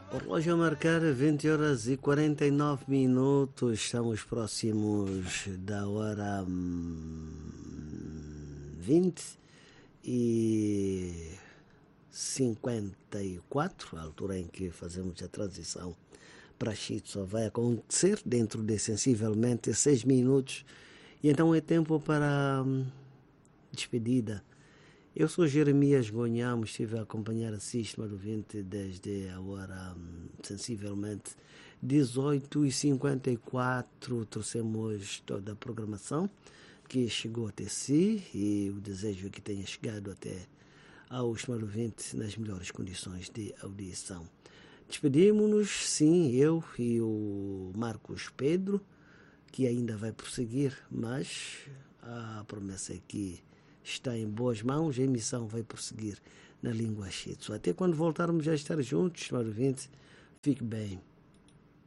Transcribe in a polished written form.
O relógio a marcar 20 horas e 49 minutos. Estamos próximos da hora 20 e 54, a altura em que fazemos a transição para Chito. Só vai acontecer dentro de sensivelmente 6 minutos. E então é tempo para despedida. Eu sou Jeremias Gonhamo, estive a acompanhar a Sistema do 20 desde a hora sensivelmente 18h54. Trouxemos toda a programação que chegou até si e o desejo é que tenha chegado até ao Sistema do 20 nas melhores condições de audição. Despedimos-nos, sim, eu e o Marcos Pedro, que ainda vai prosseguir, mas a promessa é que está em boas mãos, a emissão vai prosseguir na língua Shitsu. Até quando voltarmos a estar juntos, Mário 20, fique bem.